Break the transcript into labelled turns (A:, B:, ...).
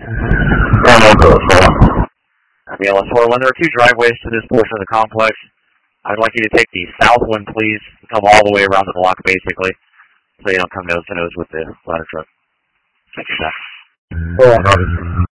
A: BLS4, when there are two driveways to this portion of the complex, I'd like you to take the south one, please. Come all the way around the block, basically, so you don't come nose to nose with the ladder truck. Thank you, Zach.